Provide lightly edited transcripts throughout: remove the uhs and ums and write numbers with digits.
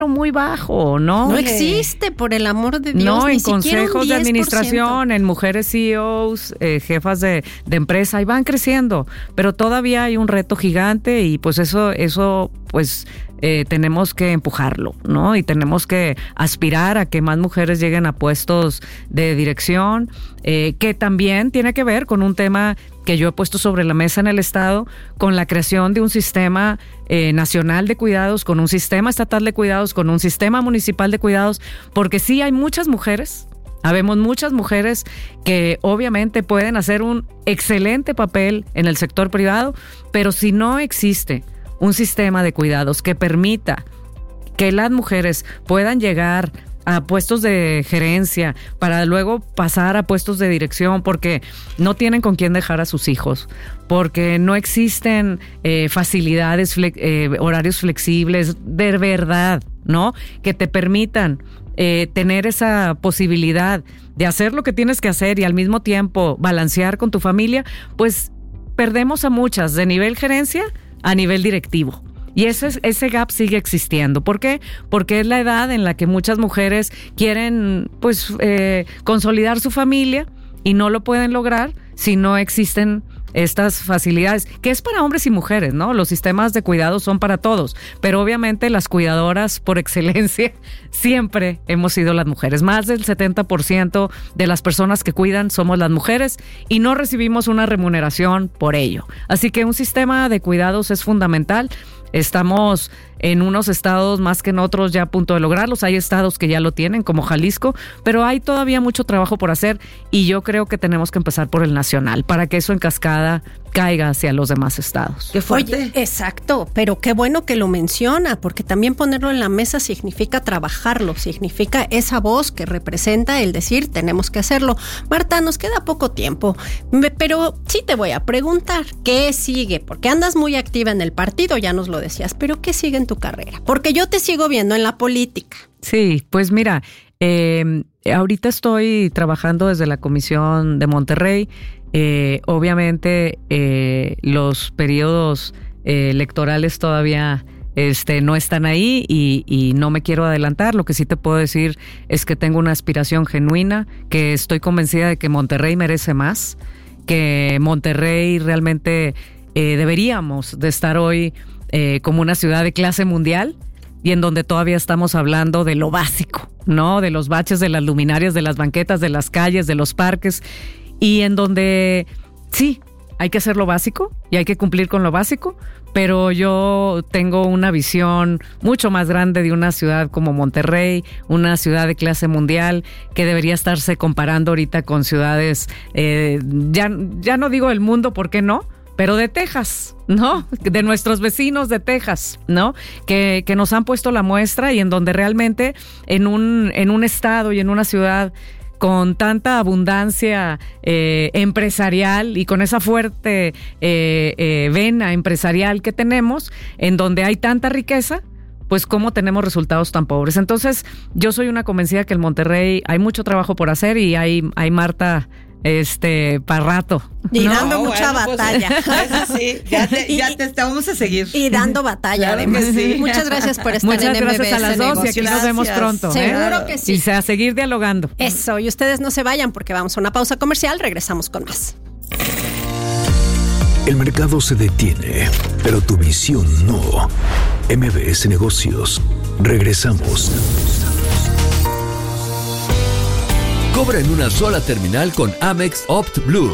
muy bajo, ¿no? No existe, por el amor de Dios. No, ni en siquiera consejos de administración, en mujeres CEOs, jefas de empresa, y van creciendo, pero todavía hay un reto gigante y pues eso pues tenemos que empujarlo, ¿no? Y tenemos que aspirar a que más mujeres lleguen a puestos de dirección, que también tiene que ver con un tema que yo he puesto sobre la mesa en el Estado, con la creación de un sistema nacional de cuidados, con un sistema estatal de cuidados, con un sistema municipal de cuidados, porque sí hay muchas mujeres, habemos muchas mujeres que obviamente pueden hacer un excelente papel en el sector privado, pero si no existe un sistema de cuidados que permita que las mujeres puedan llegar a puestos de gerencia para luego pasar a puestos de dirección, porque no tienen con quién dejar a sus hijos, porque no existen facilidades, horarios flexibles de verdad, ¿no? Que te permitan tener esa posibilidad de hacer lo que tienes que hacer y al mismo tiempo balancear con tu familia, pues perdemos a muchas de nivel gerencia a nivel directivo. Y ese gap sigue existiendo. ¿Por qué? Porque es la edad en la que muchas mujeres quieren pues consolidar su familia y no lo pueden lograr si no existen estas facilidades, que es para hombres y mujeres, ¿no? Los sistemas de cuidado son para todos, pero obviamente las cuidadoras por excelencia siempre hemos sido las mujeres. Más del 70% de las personas que cuidan somos las mujeres y no recibimos una remuneración por ello. Así que un sistema de cuidados es fundamental. Estamos en unos estados más que en otros ya a punto de lograrlos. Hay estados que ya lo tienen, como Jalisco, pero hay todavía mucho trabajo por hacer y yo creo que tenemos que empezar por el nacional para que eso en cascada caiga hacia los demás estados. ¡Qué fuerte! Oye, exacto, pero qué bueno que lo menciona, porque también ponerlo en la mesa significa trabajarlo, significa esa voz que representa el decir, tenemos que hacerlo. Marta, nos queda poco tiempo, pero sí te voy a preguntar, ¿qué sigue? Porque andas muy activa en el partido, ya nos lo decías, pero ¿qué sigue en tu carrera? Porque yo te sigo viendo en la política. Sí, pues mira, ahorita estoy trabajando desde la Comisión de Monterrey. Obviamente los periodos electorales todavía no están ahí y no me quiero adelantar. Lo que sí te puedo decir es que tengo una aspiración genuina, que estoy convencida de que Monterrey merece más, que Monterrey realmente deberíamos de estar hoy como una ciudad de clase mundial y en donde todavía estamos hablando de lo básico, ¿no? De los baches, de las luminarias, de las banquetas, de las calles, de los parques, y en donde sí, hay que hacer lo básico y hay que cumplir con lo básico, pero yo tengo una visión mucho más grande de una ciudad como Monterrey, una ciudad de clase mundial que debería estarse comparando ahorita con ciudades, ya no digo del mundo, ¿por qué no?, pero de Texas, ¿no? De nuestros vecinos de Texas, ¿no? Que nos han puesto la muestra y en donde realmente en un estado y en una ciudad con tanta abundancia empresarial y con esa fuerte vena empresarial que tenemos, en donde hay tanta riqueza, pues cómo tenemos resultados tan pobres. Entonces, yo soy una convencida que en Monterrey hay mucho trabajo por hacer y hay Marta para rato. Y dando mucha batalla. Pues, eso sí, ya te vamos a seguir. Y dando batalla, claro, además. sí. Muchas gracias por estar Muchas en MBS gracias a las dos Negocios. y aquí nos vemos pronto. Seguro que sí. Y a seguir dialogando. Eso, y ustedes no se vayan porque vamos a una pausa comercial, regresamos con más. El mercado se detiene, pero tu visión no. MBS Negocios. Regresamos. Cobra en una sola terminal con Amex Opt Blue.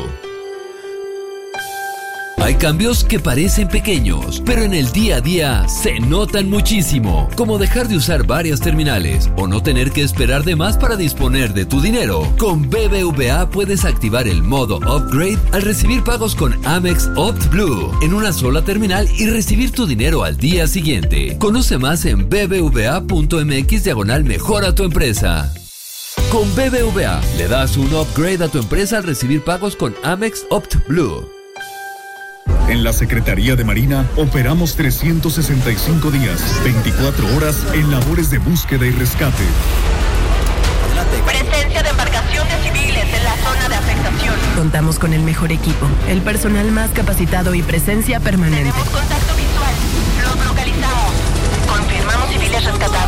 Hay cambios que parecen pequeños, pero en el día a día se notan muchísimo, como dejar de usar varias terminales o no tener que esperar de más para disponer de tu dinero. Con BBVA puedes activar el modo Upgrade al recibir pagos con Amex Opt Blue en una sola terminal y recibir tu dinero al día siguiente. Conoce más en bbva.mx/mejora tu empresa. Con BBVA le das un upgrade a tu empresa al recibir pagos con Amex Opt Blue. En la Secretaría de Marina operamos 365 días, 24 horas en labores de búsqueda y rescate. Presencia de embarcaciones civiles en la zona de afectación. Contamos con el mejor equipo, el personal más capacitado y presencia permanente. Tenemos contacto visual. Los localizamos. Confirmamos civiles rescatados.